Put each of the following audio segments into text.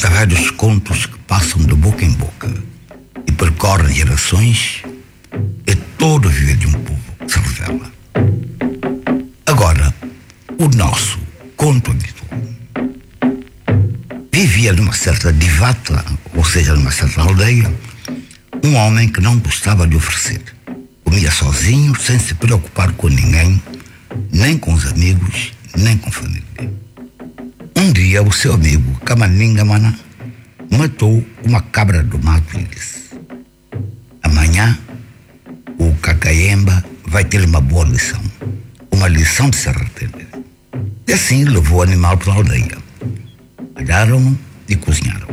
Velhos contos que passam de boca em boca e percorrem gerações, é todo o viver de um povo que se revela. Agora, o nosso conto habitual. Vivia numa certa divata, ou seja, numa certa aldeia, um homem que não gostava de oferecer. Comia sozinho, sem se preocupar com ninguém, nem com os amigos, nem com a família. Um dia, o seu amigo Kamaningamana matou uma cabra do mato e disse: amanhã, o Cacaemba vai ter uma boa lição. Uma lição de se arrepender. E assim levou o animal para a aldeia. Malharam-no e cozinharam.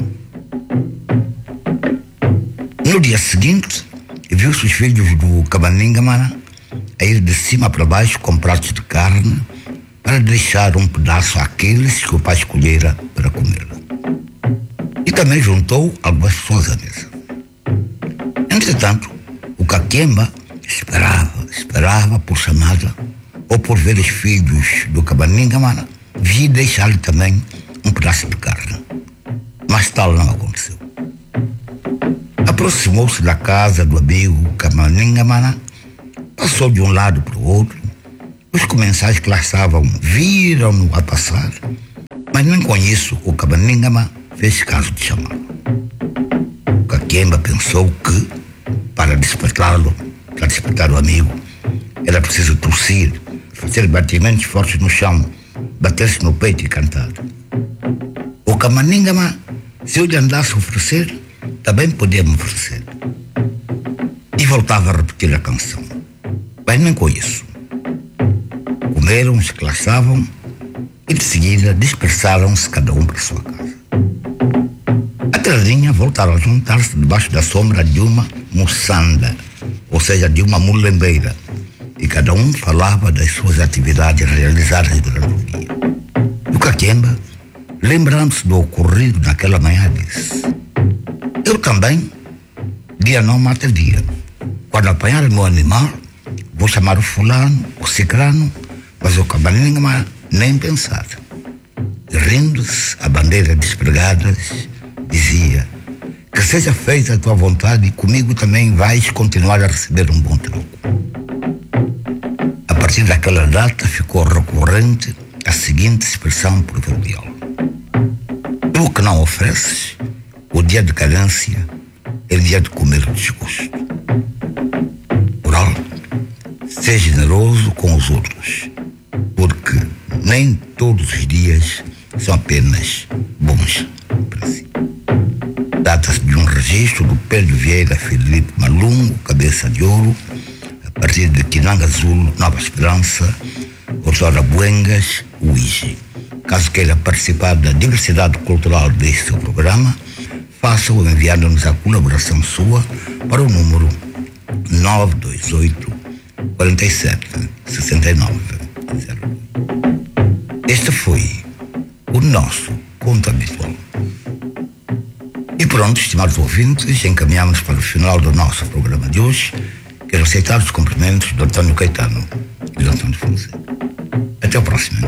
No dia seguinte, viu-se os filhos do Kamaningamana a ir de cima para baixo com pratos de carne para deixar um pedaço àqueles que o pai escolhera para comer. E também juntou algumas pessoas à mesa. Entretanto, o Caquemba esperava por chamada ou por ver os filhos do Kamaningamana vir deixar-lhe também um pedaço de carne. Mas tal não aconteceu. Aproximou-se da casa do amigo Kamaningamana, passou de um lado para o outro. Os comensais que lá estavam viram-no a passar, mas nem com isso o Kamaningamana fez caso de chamá-lo. O Caquemba pensou que, para despertar o amigo, era preciso tossir, fazer batimentos fortes no chão, bater-se no peito e cantar. O Kamaningamana, se eu lhe andasse a oferecer, também podia me oferecer. E voltava a repetir a canção. Mas nem com isso. Comeram os que lá estavam e de seguida dispersaram-se cada um para a sua casa. A tardinha voltaram a juntar-se debaixo da sombra de uma moçanda, ou seja, de uma mulembeira, e cada um falava das suas atividades realizadas durante o dia. E o Caquemba, lembrando-se do ocorrido naquela manhã, disse: eu também, dia não mata dia. Quando apanhar o meu animal, vou chamar o fulano, o cicrano, mas o Kamaningamana nem pensar. E rindo-se, a bandeira despregadas, dizia: que seja feita a tua vontade e comigo também vais continuar a receber um bom troco. A partir daquela data ficou recorrente a seguinte expressão proverbial: tu que não ofereces, o dia de carência é dia de comer o desgosto. Moral: seja generoso com os outros, porque nem todos os dias são apenas bons para si. Trata-se de um registro do Pedro Vieira Filipe Malungo, Cabeça de Ouro, a partir de Quinanga Azul, Nova Esperança, Osora Buengas, Uigi. Caso queira participar da diversidade cultural deste seu programa, faça-o enviando-nos a colaboração sua para o número 928 47 69 02. Este foi o nosso conto habitual. E pronto, estimados ouvintes, encaminhamos para o final do nosso programa de hoje. Quero aceitar os cumprimentos do Antônio Caetano e do Antônio Fonseca. Até o próximo.